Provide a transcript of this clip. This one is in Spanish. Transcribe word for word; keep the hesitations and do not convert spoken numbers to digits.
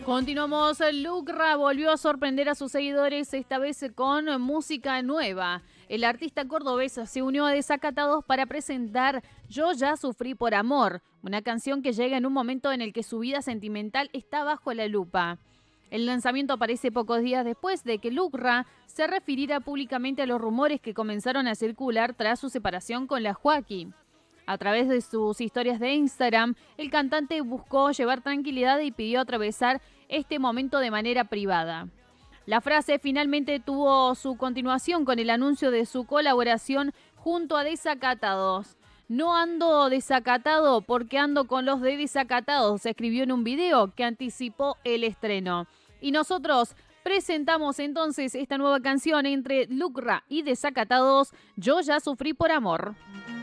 Continuamos. Lucra volvió a sorprender a sus seguidores, esta vez con música nueva. El artista cordobés se unió a Desacatados para presentar Yo ya sufrí por amor, una canción que llega en un momento en el que su vida sentimental está bajo la lupa. El lanzamiento aparece pocos días después de que Lucra se refiriera públicamente a los rumores que comenzaron a circular tras su separación con la Joaquí. A través de sus historias de Instagram, el cantante buscó llevar tranquilidad y pidió atravesar este momento de manera privada. La frase finalmente tuvo su continuación con el anuncio de su colaboración junto a Desacatados. No ando desacatado porque ando con los de Desacatados, se escribió en un video que anticipó el estreno. Y nosotros presentamos entonces esta nueva canción entre Lucra y Desacatados, Yo ya sufrí por amor.